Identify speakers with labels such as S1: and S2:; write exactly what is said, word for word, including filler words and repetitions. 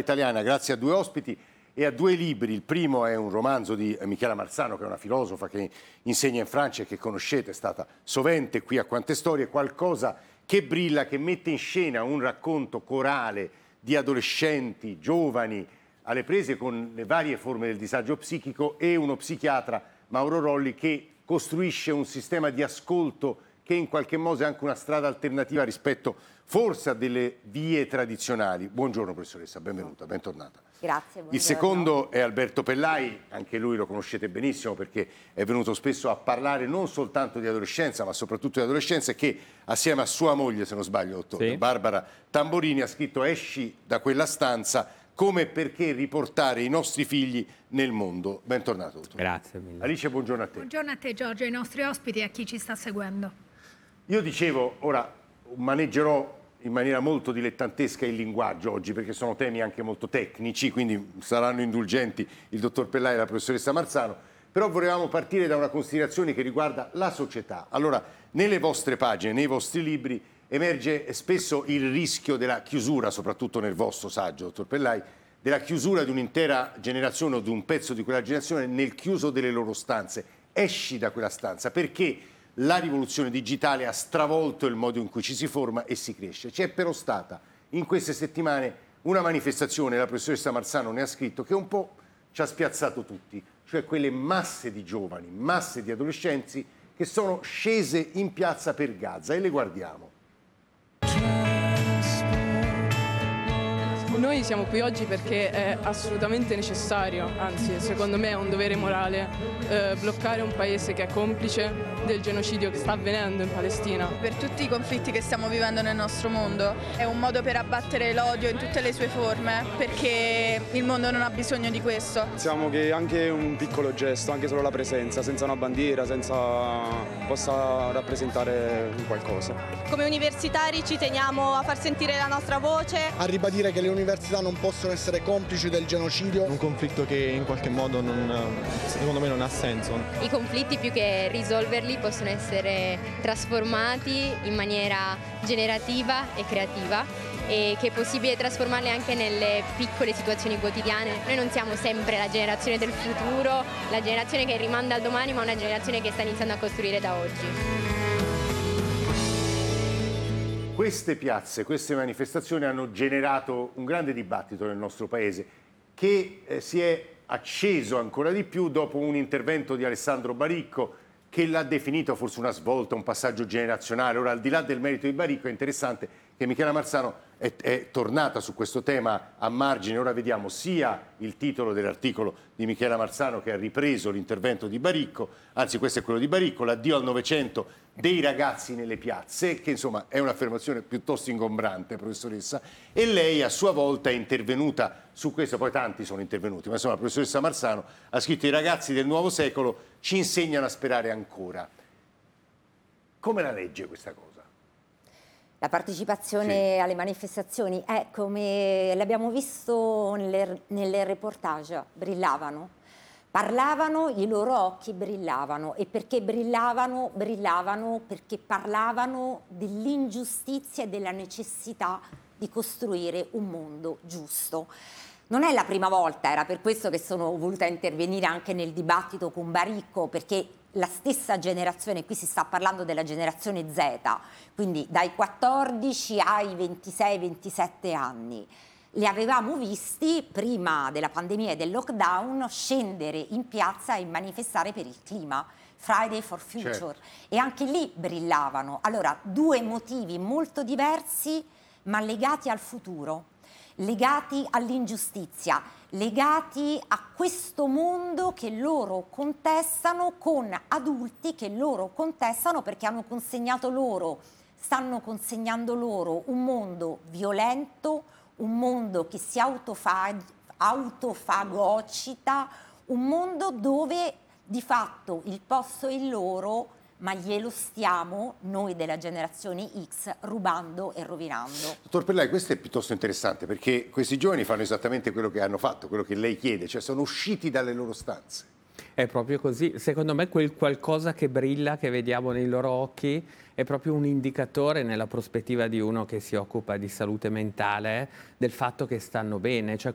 S1: italiana grazie a due ospiti e a due libri. Il primo è un romanzo di Michela Marzano, che è una filosofa che insegna in Francia e che conoscete, è stata sovente qui a Quante Storie, qualcosa che brilla, che mette in scena un racconto corale di adolescenti, giovani, alle prese con le varie forme del disagio psichico, e uno psichiatra, Mauro Rolli, che costruisce un sistema di ascolto che in qualche modo è anche una strada alternativa rispetto forse a delle vie tradizionali. Buongiorno professoressa, benvenuta, bentornata.
S2: Grazie, buongiorno.
S1: Il secondo è Alberto Pellai, anche lui lo conoscete benissimo perché è venuto spesso a parlare non soltanto di adolescenza ma soprattutto di adolescenza, che assieme a sua moglie, se non sbaglio, dottore,
S3: sì.
S1: Barbara Tamborini, ha scritto Esci da quella stanza, come e perché riportare i nostri figli nel mondo. Bentornato, dottore.
S3: Grazie mille.
S1: Alice, buongiorno a te.
S4: Buongiorno a te Giorgio, ai nostri ospiti e a chi ci sta seguendo.
S1: Io dicevo, ora maneggerò in maniera molto dilettantesca il linguaggio oggi perché sono temi anche molto tecnici, quindi saranno indulgenti il dottor Pellai e la professoressa Marzano, però volevamo partire da una considerazione che riguarda la società. Allora, nelle vostre pagine, nei vostri libri, emerge spesso il rischio della chiusura, soprattutto nel vostro saggio, dottor Pellai, della chiusura di un'intera generazione o di un pezzo di quella generazione nel chiuso delle loro stanze. Esci da quella stanza, perché la rivoluzione digitale ha stravolto il modo in cui ci si forma e si cresce. C'è però stata in queste settimane una manifestazione, la professoressa Marzano ne ha scritto, che un po' ci ha spiazzato tutti, cioè quelle masse di giovani, masse di adolescenti che sono scese in piazza per Gaza, e le guardiamo.
S5: Noi siamo qui oggi perché è assolutamente necessario, anzi secondo me è un dovere morale, eh, bloccare un paese che è complice del genocidio che sta avvenendo in Palestina.
S6: Per tutti i conflitti che stiamo vivendo nel nostro mondo è un modo per abbattere l'odio in tutte le sue forme, perché il mondo non ha bisogno di questo.
S7: Pensiamo che anche un piccolo gesto, anche solo la presenza, senza una bandiera, senza possa rappresentare qualcosa.
S8: Come universitari ci teniamo a far sentire la nostra voce,
S9: a ribadire che le università non possono essere complici del genocidio.
S10: Un conflitto che in qualche modo non, secondo me non ha senso.
S11: I conflitti, più che risolverli, possono essere trasformati in maniera generativa e creativa, e che è possibile trasformarli anche nelle piccole situazioni quotidiane. Noi non siamo sempre la generazione del futuro, la generazione che rimanda al domani, ma una generazione che sta iniziando a costruire da oggi.
S1: Queste piazze, queste manifestazioni hanno generato un grande dibattito nel nostro paese che eh, si è acceso ancora di più dopo un intervento di Alessandro Baricco, che l'ha definito forse una svolta, un passaggio generazionale. Ora, al di là del merito di Baricco, è interessante che Michela Marzano è, è tornata su questo tema a margine. Ora vediamo sia il titolo dell'articolo di Michela Marzano, che ha ripreso l'intervento di Baricco, anzi questo è quello di Baricco, l'addio al Novecento dei ragazzi nelle piazze, che insomma è un'affermazione piuttosto ingombrante, professoressa, e lei a sua volta è intervenuta su questo, poi tanti sono intervenuti, ma insomma la professoressa Marzano ha scritto: i ragazzi del nuovo secolo ci insegnano a sperare ancora. Come la legge questa cosa?
S2: La partecipazione sì. alle manifestazioni è, come l'abbiamo visto nelle, nelle reportage, brillavano. Parlavano, i loro occhi brillavano, e perché brillavano? Brillavano perché parlavano dell'ingiustizia e della necessità di costruire un mondo giusto. Non è la prima volta, era per questo che sono voluta intervenire anche nel dibattito con Baricco, perché la stessa generazione, qui si sta parlando della generazione Z, quindi dai quattordici ai ventisei ventisette anni, li avevamo visti prima della pandemia e del lockdown scendere in piazza e manifestare per il clima, Friday for Future, certo. E anche lì brillavano. Allora, due motivi molto diversi ma legati al futuro, legati all'ingiustizia, legati a questo mondo che loro contestano, con adulti che loro contestano perché hanno consegnato loro, stanno consegnando loro un mondo violento, un mondo che si autofa- autofagocita, un mondo dove di fatto il posto è il loro, ma glielo stiamo, noi della generazione X, rubando e rovinando.
S1: Dottor Pellai, questo è piuttosto interessante, perché questi giovani fanno esattamente quello che hanno fatto, quello che lei chiede, cioè sono usciti dalle loro stanze.
S3: È proprio così. Secondo me quel qualcosa che brilla, che vediamo nei loro occhi, è proprio un indicatore, nella prospettiva di uno che si occupa di salute mentale, del fatto che stanno bene. Cioè